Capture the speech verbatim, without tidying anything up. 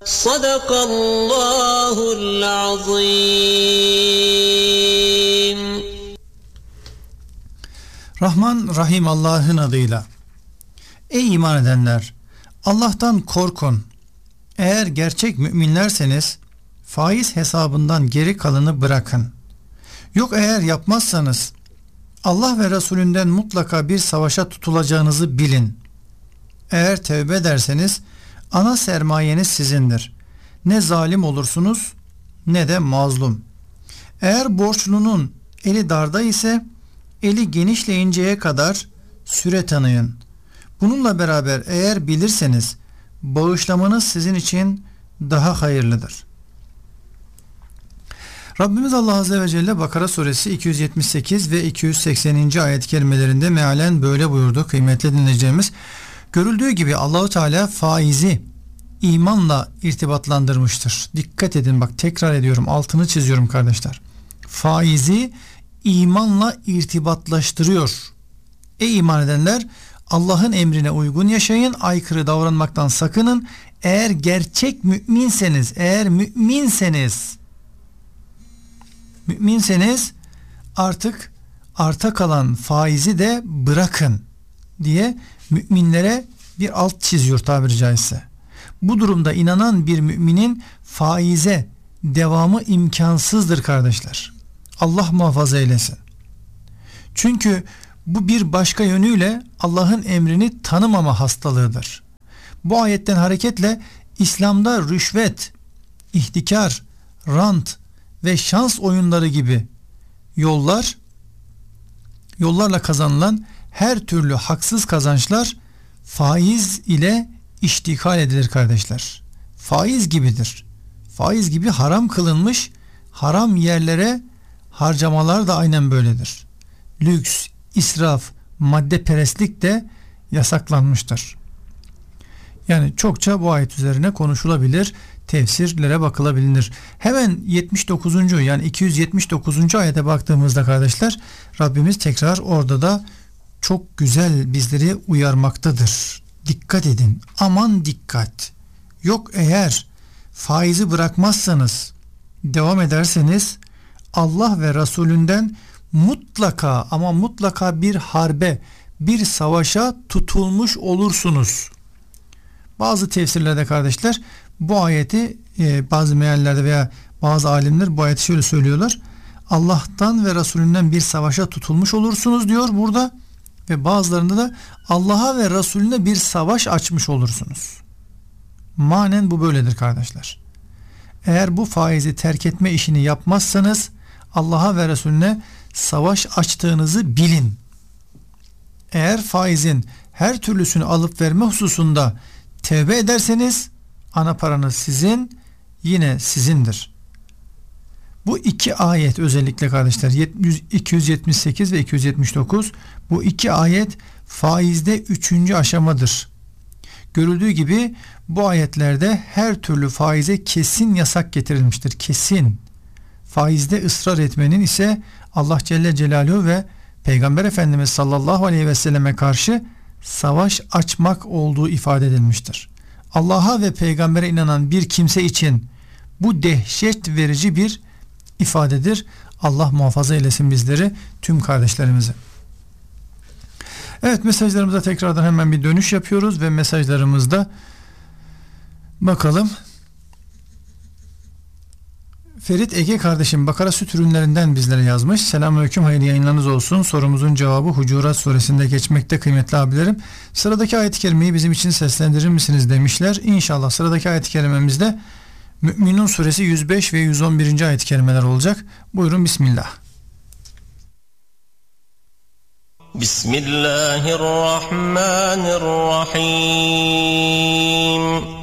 Sadakallahul azim. Rahman Rahim Allah'ın adıyla. Ey iman edenler! Allah'tan korkun. Eğer gerçek müminlerseniz faiz hesabından geri kalanı bırakın. Yok eğer yapmazsanız Allah ve Resulünden mutlaka bir savaşa tutulacağınızı bilin. Eğer tevbe ederseniz ana sermayeniz sizindir. Ne zalim olursunuz ne de mazlum. Eğer borçlunun eli darda ise eli genişleyinceye kadar süre tanıyın. Bununla beraber eğer bilirseniz bağışlamanız sizin için daha hayırlıdır. Rabbimiz Allah Azze ve Celle Bakara suresi iki yüz yetmiş sekiz ve iki yüz sekseninci ayet-i kerimelerinde mealen böyle buyurdu kıymetli dinleyeceğimiz. Görüldüğü gibi Allahu Teala faizi imanla irtibatlandırmıştır. Dikkat edin, bak tekrar ediyorum, altını çiziyorum kardeşler. Faizi imanla irtibatlaştırıyor. Ey iman edenler, Allah'ın emrine uygun yaşayın, aykırı davranmaktan sakının. Eğer gerçek müminseniz, eğer müminseniz, müminseniz artık arta kalan faizi de bırakın diye müminlere bir alt çiziyor tabiri caizse. Bu durumda inanan bir müminin faize devamı imkansızdır kardeşler. Allah muhafaza eylesin. Çünkü bu bir başka yönüyle Allah'ın emrini tanımama hastalığıdır. Bu ayetten hareketle İslam'da rüşvet, ihtikar, rant ve şans oyunları gibi yollar, yollarla kazanılan her türlü haksız kazançlar faiz ile iştikal edilir kardeşler. Faiz gibidir. Faiz gibi haram kılınmış haram yerlere harcamalar da aynen böyledir. Lüks, israf, maddeperestlik de yasaklanmıştır. Yani çokça bu ayet üzerine konuşulabilir, tefsirlere bakılabilir. Hemen yetmiş dokuzuncu yani iki yüz yetmiş dokuzuncu ayete baktığımızda kardeşler, Rabbimiz tekrar orada da çok güzel bizleri uyarmaktadır. Dikkat edin, aman dikkat. Yok eğer faizi bırakmazsanız, devam ederseniz Allah ve Resulünden mutlaka ama mutlaka bir harbe, bir savaşa tutulmuş olursunuz. Bazı tefsirlerde kardeşler bu ayeti e, bazı meallerde veya bazı alimler bu ayeti şöyle söylüyorlar. Allah'tan ve Resulünden bir savaşa tutulmuş olursunuz diyor burada ve bazılarında da Allah'a ve Resulüne bir savaş açmış olursunuz. Manen bu böyledir kardeşler. Eğer bu faizi terk etme işini yapmazsanız Allah'a ve Resulüne savaş açtığınızı bilin. Eğer faizin her türlüsünü alıp verme hususunda tevbe ederseniz ana paranız sizin, yine sizindir. Bu iki ayet özellikle kardeşler iki yüz yetmiş sekiz ve iki yüz yetmiş dokuz, bu iki ayet faizde üçüncü aşamadır. Görüldüğü gibi bu ayetlerde her türlü faize kesin yasak getirilmiştir. Kesin. Faizde ısrar etmenin ise Allah Celle Celaluhu ve Peygamber Efendimiz sallallahu aleyhi ve selleme karşı savaş açmak olduğu ifade edilmiştir. Allah'a ve peygambere inanan bir kimse için bu dehşet verici bir ifadedir. Allah muhafaza eylesin bizleri, tüm kardeşlerimizi. Evet, mesajlarımıza tekrardan hemen bir dönüş yapıyoruz ve mesajlarımızda bakalım. Ferit Ege kardeşim Bakara süt ürünlerinden bizlere yazmış. Selamünaleyküm, hayırlı yayınlarınız olsun. Sorumuzun cevabı Hucurat suresinde geçmekte kıymetli abilerim. Sıradaki ayet-i kerimeyi bizim için seslendirir misiniz demişler. İnşallah sıradaki ayet-i kerimemizde Mü'minun suresi yüz beş ve yüz on birinci ayet-i kerimeler olacak. Buyurun, bismillah. Bismillahirrahmanirrahim.